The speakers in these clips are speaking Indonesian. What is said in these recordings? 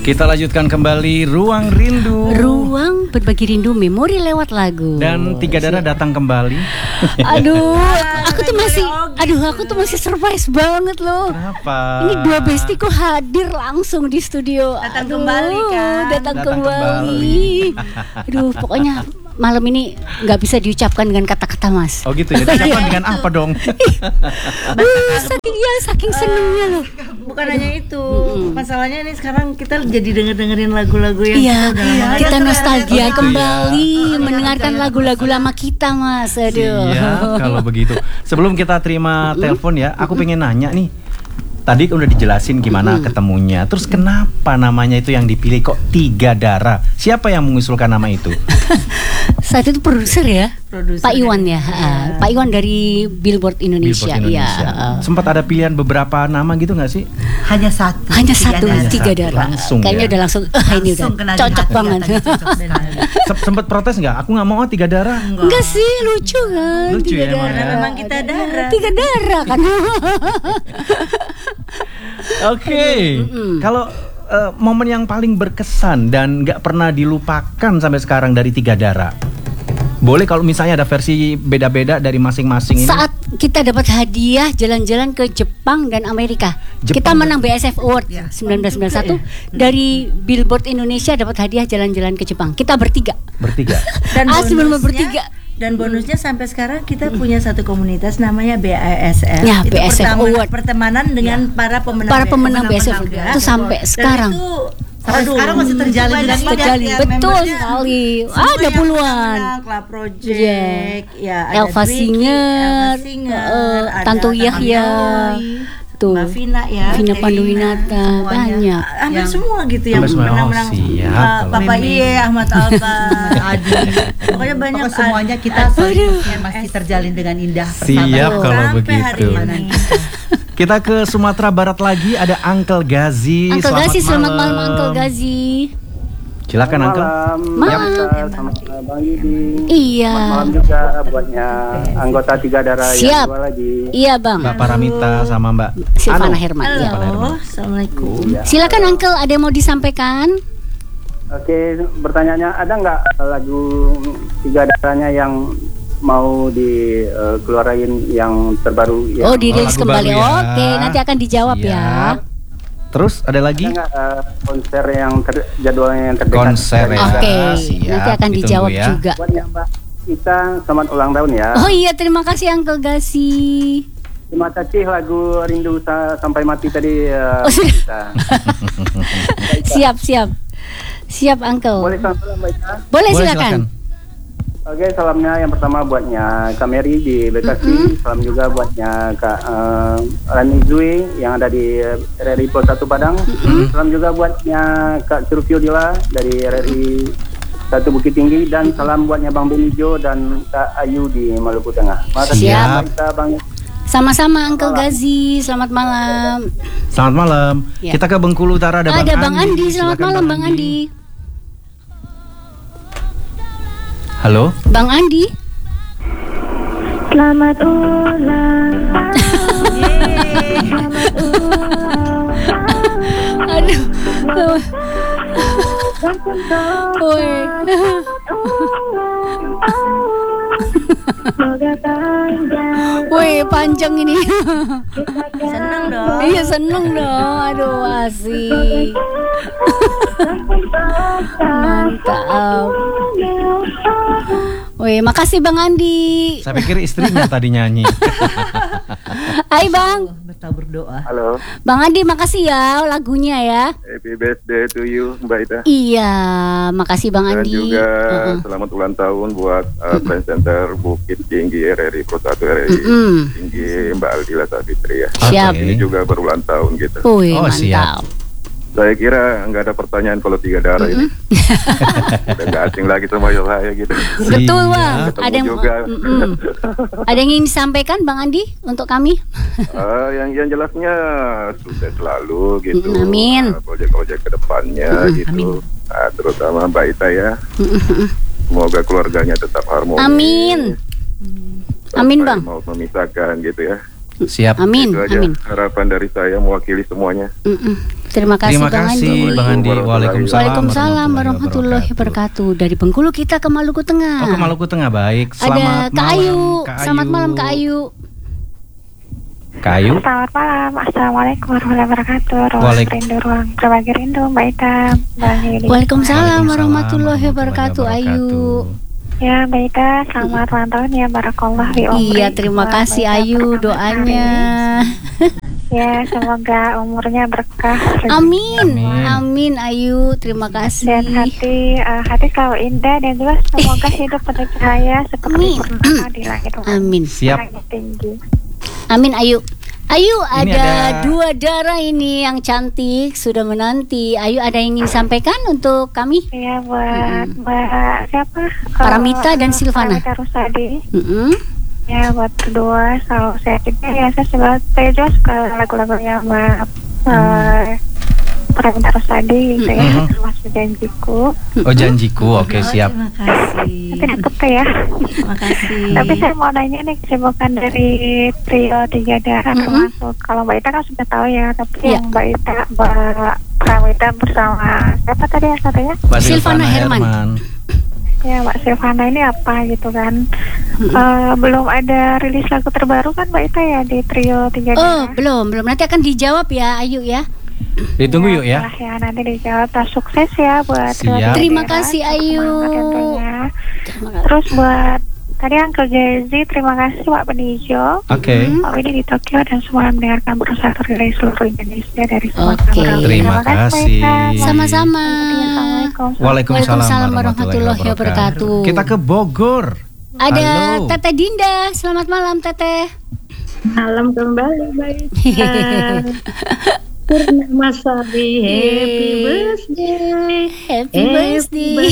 Kita lanjutkan kembali Ruang Rindu. Ruang berbagi rindu, memori lewat lagu. Dan Tiga Darah datang kembali. Aku tuh masih surprise banget loh. Kenapa? Ini dua bestiku hadir langsung di studio. Datang kembali kan? Datang kembali. Aduh, pokoknya malam ini nggak bisa diucapkan dengan kata-kata, Mas. Oh gitu ya, diucapkan dengan apa dong? Saking senengnya loh. Bukan hanya itu, masalahnya ini sekarang kita jadi dengerin lagu-lagu yang kita nostalgia Oh, kembali mendengarkan lagu-lagu lama kita, Mas. Aduh. Iya, kalau begitu. Sebelum kita terima telepon ya, aku pengen nanya nih. Tadi udah dijelasin gimana ketemunya. Terus kenapa namanya itu yang dipilih kok Tiga Darah? Siapa yang mengusulkan nama itu? Saat itu produser ya, Pak Iwan ya, Pak Iwan dari Billboard Indonesia. Sempat ada pilihan beberapa nama gitu nggak sih? Hanya satu, Tiga Darah. Langsung kayaknya ya? udah langsung ini udah cocok banget. Sempat protes nggak? Aku nggak mau Tiga Darah. Enggak sih, lucu kan? Lucu Tiga ya, emang Darah. ya? Memang kita darah. Tiga Darah kan. Oke. Kalau momen yang paling berkesan dan nggak pernah dilupakan sampai sekarang dari Tiga Darah, boleh kalau misalnya ada versi beda-beda dari masing-masing ini. Saat kita dapat hadiah jalan-jalan ke Jepang dan Amerika. Kita menang BSF Award 1991 dari Billboard Indonesia, dapat hadiah jalan-jalan ke Jepang. Kita bertiga. Dan bertiga. Dan bonusnya sampai sekarang kita punya satu komunitas namanya BASF. Ya, BASF Award. Pertemanan dengan para pemenang BASF itu sampai sekarang. Sampai sekarang masih terjalin dengan betul sekali. Ada puluhan. Club Project, ya ada Elva Singer, Tanto Yahya, tuh, Vina ya, Vina Panduwinata, banyak. Hampir semua gitu yang menang-menang. Papa Iye, Ahmad Albar, Adi. Pokoknya banyak. Semuanya kita masih terjalin dengan indah. Siap kalau begitu. Kita ke Sumatera Barat lagi, ada Uncle Gazi. Selamat malam Uncle Gazi. Silakan Uncle. Sama Bang Yudi. Iya. Selamat malam juga buatnya anggota Tiga Darah yang dua lagi. Iya Bang. Mbak Paramita sama Mbak Silvana Herman. Halo, assalamualaikum. Silakan Uncle, ada yang mau disampaikan? Oke, pertanyaannya ada nggak lagu Tiga Darahnya yang mau dikeluarin yang terbaru? Oh, dirilis kembali. Ya. Oke, nanti akan dijawab ya. Terus ada lagi? Ada nggak konser yang jadwalnya yang terdekat? Konser ya. Oke, Siap, nanti akan ditunggu dijawab ya. juga. Buatnya Mbak Ita, selamat ulang tahun ya. Oh iya, terima kasih Uncle Gazi. Terima kasih lagu Rindu Sampai Mati tadi. Siap Uncle. Boleh salam Mbak Ita? Boleh silakan. Oke, salamnya yang pertama buatnya Kak Mary di Bekasi, salam juga buatnya Kak Rani Zui yang ada di RRI Pos 1 Padang, salam juga buatnya Kak Surfio Dila dari RRI 1 Bukit Tinggi, dan salam buatnya Bang Benijo dan Kak Ayu di Maluku Tengah. Siap. Kita Bang. Sama-sama Uncle Gazi, selamat malam. Selamat malam. Ya. Kita ke Bengkulu Utara, ada Bang Andi. Selamat Silakan, malam Bang Andi. Halo. Bang Andi. Selamat ulang tahun. Aduh. Woi. Woi, panjang ini. Seneng dong. Iya, seneng dong. Aduh, asik. Mantap. Woi, makasih Bang Andi. Saya pikir istrinya tadi nyanyi. Hai Bang. Berdoa. Halo. Bang Andi, makasih ya lagunya ya. Happy birthday to you, Mbak Ita. Iya, makasih Bang Dan Andi. juga selamat ulang tahun buat Brand Center Bukit Tinggi RRI Pro 1 RRI Tinggi Mbak Aldila Savitri ya. Siap. Ini juga berulang tahun gitu. Wih, Oh, mantap. siap. Saya kira nggak ada pertanyaan kalau Tiga Darah ini. Udah nggak asing lagi sama saya gitu. Betul Bang. Ketemu Ada yang juga. ada yang ingin disampaikan Bang Andi untuk kami? Yang jelasnya sudah selalu gitu. Amin. Proyek-proyek kedepannya gitu. Nah, terutama Mbak Ita ya. Semoga keluarganya tetap harmonis. Amin. Amin Bang. Mau memisahkan gitu ya. Siap. Amin. Itu aja Amin. harapan dari saya mewakili semuanya. Terima kasih Terima Bang kasih Andi. Bang Andi. Waalaikumsalam warahmatullahi wabarakatuh. Dari Bengkulu kita ke Maluku Tengah. Oh, ke Maluku Tengah, baik. Ada Selamat Kak Ayu. Kak Selamat malam Kak Ayu. Kak Ayu. Selamat malam. Assalamualaikum warahmatullahi wabarakatuh. Ruang Waalaikum- rindu, ruang berbagi rindu, Mbak Ita, Mbak Yudi. Waalaikumsalam warahmatullahi wabarakatuh Ayu. Ya, Mbak Ita, selamat ulang tahun ya, barakallah fi umri. Iya, terima kasih Mbak Ita Ayu pertama doanya. kali. Ya, semoga umurnya berkah. Amin. Amin. Amin Ayu, terima Dan kasih. hati selalu indah dan juga semoga hidup penuh cahaya seperti Amin. purnama di langit. Amin. Siap. Langit tinggi. Amin Ayu. Ayu Ini ada ada- 2 darah ini yang cantik sudah menanti. Ayu ada yang ingin sampaikan untuk kami? Iya, buat Mbak siapa? Paramita dan Silvana. Paramita Rusadi. Mm-mm. Ya, buat berdua selalu sehat juga ya. Saya juga suka lagu-lagunya Mbak Paramita Rusadi gitu ya, termasuk Janjiku. Oh, Janjiku. Oke, siap. Terima kasih. Tapi deket ya. Terima kasih. Tapi saya mau nanya nih, kesibukan dari trio 3 darah termasuk kalau Mbak Ita kan sudah tahu ya, tapi Iya. yang Mbak Ita, Mbak Pramita bersama siapa tadi yang satunya? Mbak Silvana Herman. Ya, Mbak Silvana ini apa gitu kan? Belum ada rilis lagu terbaru kan Mbak Ita ya di trio 3 Oh, darah? belum. Nanti akan dijawab ya Ayu ya. Ditunggu yuk ya. Ya, nanti dijawab. Sukses ya buat trio Siap. 3 Terima darah. kasih, Ayu. Semangat tentunya. Terus buat tadi Uncle Jazzy, terima kasih Pak Benijo. Oke. Pak Widi di Tokyo dan semua yang mendengarkan bersatu dari seluruh Indonesia dari semua Oke. program. Terima Mbak kasih. Ita. Sama-sama. Assalamualaikum. Waalaikumsalam warahmatullahi wabarakatuh. Kita ke Bogor. Ada Halo. Teteh Dinda. Selamat malam Teteh. Malam kembali baik. Purnama Sari, happy birthday. Happy birthday.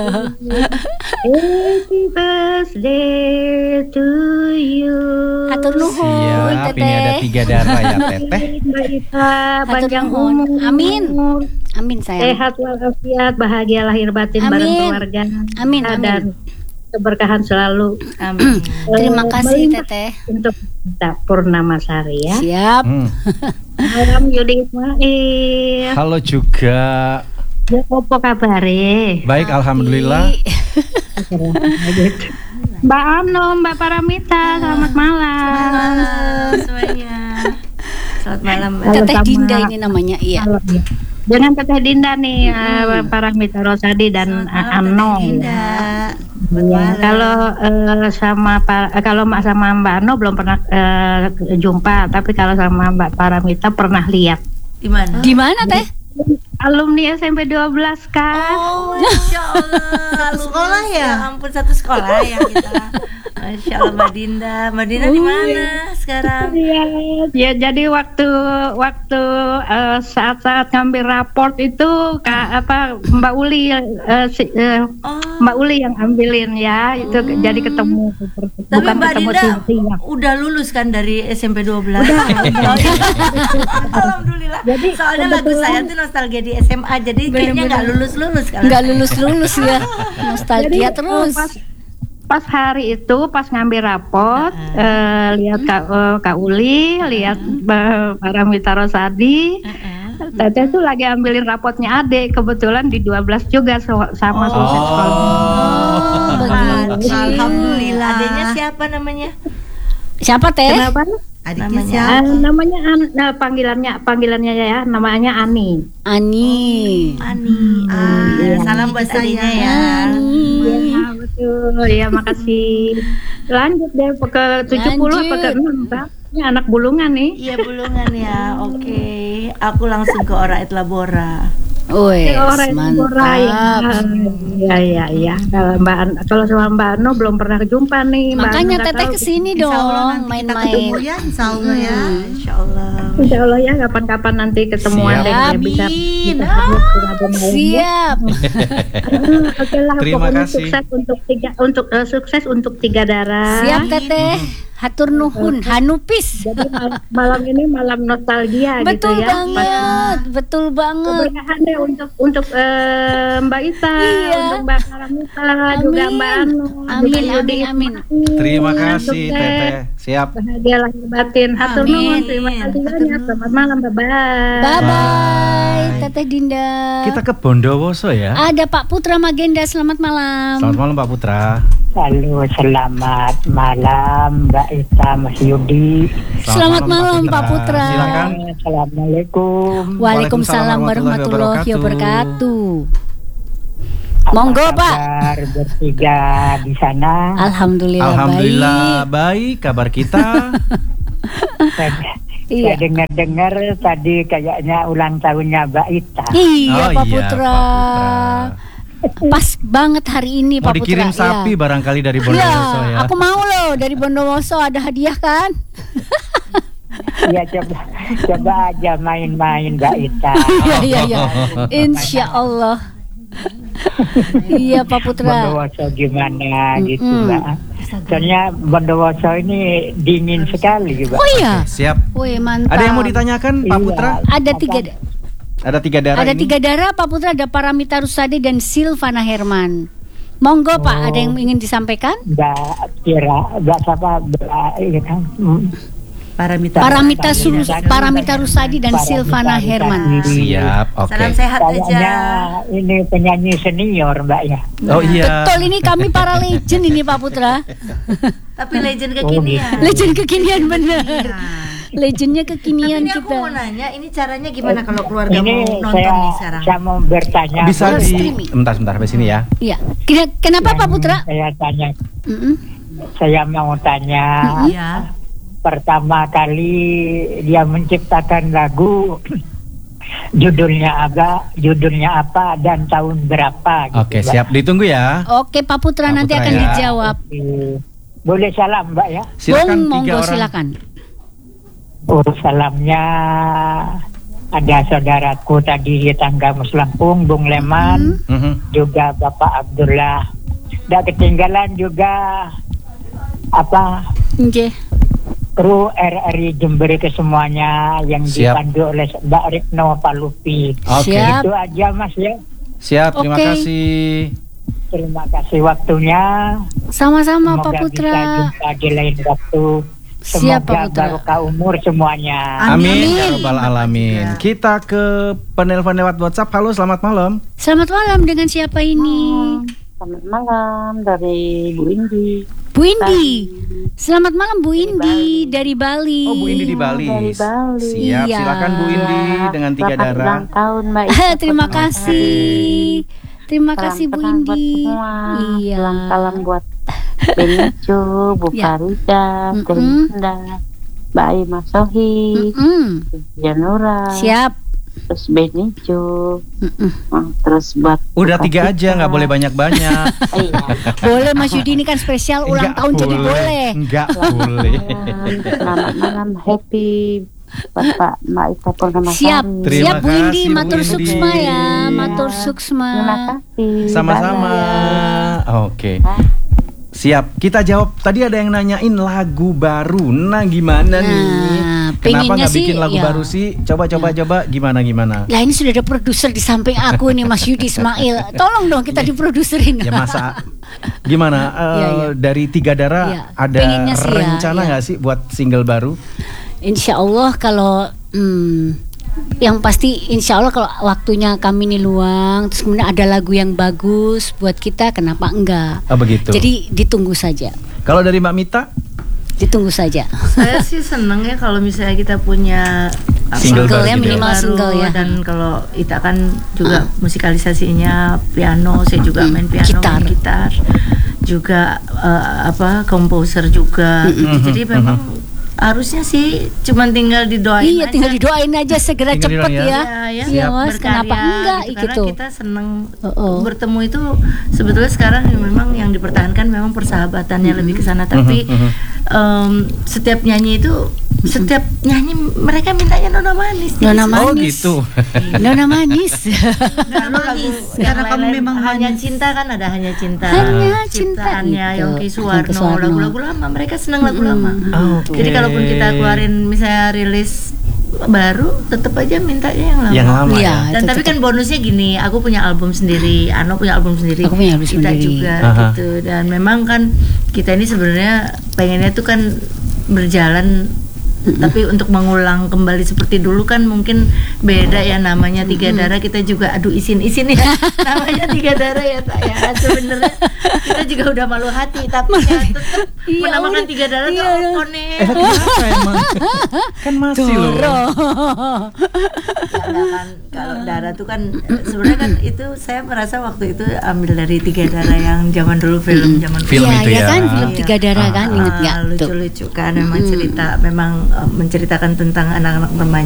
Happy birthday to you. Hatur nuhun Siap. Ini ada Teteh. 3 darah ya, Teteh. Mbak Ita, panjang nuhun. umur. Amin. Amin sayang. Sehat walafiat, bahagia lahir batin Amin. bareng keluarga. Amin, amin. Dan keberkahan selalu. Amin. Terima kasih Melimpah Teteh. untuk kita Purnama Sari ya. Siap. Malam Yudi Ismail. Halo juga. Ya, apa kabare? Baik, alhamdulillah. Mbak Ano, Mbak Paramita, selamat malam. Malam semuanya. Selamat malam, Mbak. Halo, Teteh sama- Dinda ini namanya. Iya. Halo, ya. Dengan Teteh Dinda nih, Paramita Rosadi dan Ano. Dinda. Ya, kalau Mbak sama Mbak Ano belum pernah jumpa, tapi kalau sama Mbak Paramita pernah lihat. Di mana? Di mana Teh? Alumni SMP 12 kan. Oh, Masya Allah. Satu sekolah ya? Ya ampun, satu sekolah ya kita. Masya Allah, Mbak Dinda. Mbak Dinda di mana sekarang? Iya, ya jadi waktu saat-saat ngambil raport itu Mbak Uli Mbak Uli yang ambilin ya, itu jadi ketemu. Tapi Bukan Mbak ketemu Dinda Cynthia. udah lulus kan dari SMP 12? Alhamdulillah. Jadi, soalnya lagu saya tuh nostalgia di SMA, jadi kayaknya nggak lulus-lulus kalau Nggak saya. lulus ya. Nostalgia terus. Pas hari itu pas ngambil raport lihat Kak Uli, lihat Paramita Rosadi. Teteh tuh lagi ambilin rapotnya adik, kebetulan di 12 juga sama sukses sekolah. Begitu. Alhamdulillah. Adanya siapa namanya? Siapa Teh? Kenapa? Adiknya Namanya siapa? Namanya panggilannya ya, namanya Ani. Ani. Ani. Salam buat adiknya ya. Iya, betul. Ya, makasih. Lanjut deh ke 70 apa ke 6, Pak? Ini anak bulungan nih. Iya, Bulungan ya. Oke. Aku langsung ke Ora et Labora. Wes, Orang Borai. mantap. Iya. Kalau sama Mbak Ano belum pernah jumpa nih. Mbak Makanya Ano nggak Teteh tahu. kesini Insya Allah dong, nanti kita main-main. ketemu ya, Insya Allah ya. Insya Allah. Insya Allah ya, kapan-kapan nanti ketemuan Siap. deh ya, bisa. Amin. Siap. Siap. Oke lah, Terima pokoknya kasih. sukses untuk 3 darah. Siap Teteh. Hatur nuhun, Hanupis. Jadi malam ini malam nostalgia Betul gitu ya. banget, betul banget. Keberkahan deh untuk Mbak Ita, Iya. untuk Mbak Paramita, juga Mbak Ano, Amin, juga Yudi amin, amin. Ismail. Terima kasih Sukses. Teteh. Siap. Bahagia lahir batin. Hatur nuhun, terima kasih banyak. Selamat malam, bye-bye. Bye-bye, Teteh Dinda. Kita ke Bondowoso ya. Ada Pak Putra Magenda, selamat malam. Selamat malam Pak Putra. Halo, selamat malam Mbak Ita, Mas Yudi. Selamat malam Pak Putra. Silakan. Assalamualaikum. Waalaikumsalam warahmatullahi wabarakatuh. Monggo Pak. Kabar bertiga di sana. Alhamdulillah baik. Kabar kita. Saya dengar-dengar tadi kayaknya ulang tahunnya Mbak Ita. Iya Pak Putra. Pas banget hari ini Pak Putra. Mau dikirim sapi barangkali dari Bondowoso ya. Aku mau loh, dari Bondowoso ada hadiah kan? Ya coba aja main-main Mbak Ita. Iya. Insya Allah. Iya Pak Putra. Bondowoso gimana gitu Mbak. Soalnya Bondowoso ini dingin sekali Mbak. Oh iya. Siap. Wih mantap. Ada yang mau ditanyakan Pak Putra? Ada tiga. Ada 3 darah. Ada ini? 3 darah Pak Putra, ada Paramita Rusady dan Silvana Herman. Monggo Pak, ada yang ingin disampaikan? Mbak siapa? Paramita Rusady dan Silvana Herman. Siap, oke. Salam sehat aja. Ini penyanyi senior Mbak ya. Oh iya. Betul, ini kami para legend ini Pak Putra. Tapi legend kekinian. Legend kekinian benar. Legendnya kekinian tapi kita. Aku mau nanya, ini caranya gimana kalau keluarga ini mau nonton nih sekarang? Saya mau bertanya. Bisa bentar sampai sini ya. Iya. Kenapa Pak Putra? Saya tanya. Saya mau tanya. Iya. Pertama kali dia menciptakan lagu, judulnya apa dan tahun berapa? Gitu, Oke, siap. Ditunggu ya. Oke Pak Putra, Pak nanti Putra akan ya. dijawab. Boleh salam Mbak ya? Silakan, Monggo 3 orang. silakan. Salamnya ada saudaraku tadi di Tangga Muslampung, Bung Leman, juga Bapak Abdullah. Dan ketinggalan juga kru RRI Jember ke semuanya yang dipandu oleh Mbak Retno Palupi. Siap. Itu aja Mas ya. Siap, terima kasih. Terima kasih waktunya. Sama-sama Pak Semoga Putra. bisa jumpa di lain waktu. Siap, Pak Semoga Putra. barokah umur semuanya. Amin ya rabbal alamin. Kita ke penelpon lewat WhatsApp. Halo, selamat malam. Selamat malam, dengan siapa ini? Selamat malam dari Bu Indi. Bu Indi. Selamat malam Bu Indi dari Bali. Oh, Bu Indi di Bali. Dari Bali. Siap, Iya. silakan Bu Indi dengan 3 Selamat darah. ulang tahun Mbak Ita. Terima kasih. Terima kasih Bu Salam buat Indi. semua. Iya. Salam buat Benicu, Bu Ya. Farida, Kurinda, Mbak Aima Sohi, Janura. Siap. Terus Benicu. Terus buat Udah 3 aja, nggak boleh banyak-banyak. Iya. Boleh Mas Yudi, ini kan spesial ulang tahun jadi boleh. Enggak boleh. Selamat malam, happy Bapak Mbak Ita Purnamasari. Siap. Terima Siap Bu Indi, kasih, Bu matur Indi. suksma ya, matur suksma. Terima kasih. Sama-sama. Oke. Siap. Kita jawab. Tadi ada yang nanyain lagu baru. Nah, gimana nih? Kenapa pengennya nggak bikin sih, lagu ya. baru sih? Coba gimana? Lah ini sudah ada produser di samping aku nih Mas Yudi Ismail. Tolong dong kita diproduserin. Ya masa gimana? Dari 3 darah Iya. ada Pengennya sih ya, rencana nggak sih buat single baru? Insya Allah kalau yang pasti insya Allah kalau waktunya kami ini luang, terus kemudian ada lagu yang bagus buat kita, kenapa enggak? Oh begitu. Jadi ditunggu saja. Kalau dari Mbak Mita? Ditunggu saja. Saya sih seneng ya kalau misalnya kita punya Single baru ya, gitu minimal baru, single ya. dan kalau Ita kan juga musikalisasinya piano, saya juga main piano, main gitar, juga komposer juga. Jadi memang harusnya sih cuman tinggal didoain Iya, aja. tinggal didoain aja segera Tinggal cepet didoain ya. Ya, Iya Mas, berkarya kenapa enggak gitu. gitu? Karena kita seneng bertemu itu sebetulnya sekarang memang yang dipertahankan memang persahabatannya lebih ke sana. Tapi setiap nyanyi itu setiap nyanyi mereka mintanya nona manis. Nona Jadi manis. Oh gitu. Nona manis. Nona manis. Karena kamu memang hanya cinta kan, ada hanya cinta. Hanya cinta Ciptaannya itu. Yongki Yongki Suwarno, Suwarno. lagu-lagu lama. Mereka senang lagu lama. Oke. Jadi kalaupun kita keluarin misalnya rilis baru, tetap aja mintanya yang lama. Yang lama Iya. ya. Dan tapi kan bonusnya gini, aku punya album sendiri, Ano punya album sendiri, Aku punya album kita sendiri. juga Aha. gitu. Dan memang kan kita ini sebenarnya pengennya tuh kan berjalan. Tapi untuk mengulang kembali seperti dulu kan mungkin beda ya, namanya Tiga Darah. Kita juga aduh isin ya namanya Tiga Darah ya tak ya. Sebenarnya kita juga udah malu hati, tapi ya tetap menamakan Tiga Darah tuh konek. Kenapa emang? Kan masih loh. Karena kan kalau darah tuh kan sebenarnya kan itu saya merasa waktu itu ambil dari Tiga Darah yang zaman dulu film Film itu ya. kan film Tiga Darah kan, inget nggak? Lucu-lucu kan, memang cerita, memang menceritakan tentang anak-anak remaja